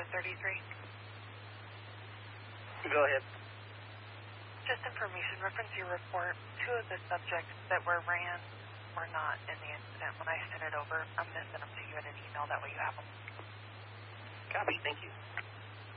33. Go ahead. Just information, reference your report. 2 of the subjects that were ran were not in the incident. When I send it over, I'm going to send them to you in an email. That way you have them. Copy. Thank you.